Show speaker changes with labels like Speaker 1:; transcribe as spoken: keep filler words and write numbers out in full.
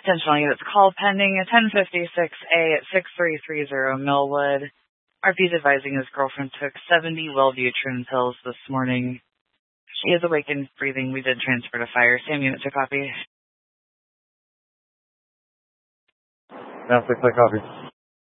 Speaker 1: Attention all units, call pending at ten fifty-six A at six three three zero Millwood. R P's advising his girlfriend took seventy Wellbutrin pills this morning. She is awake and breathing. We did transfer to fire. Same unit to copy.
Speaker 2: Now six, I copy.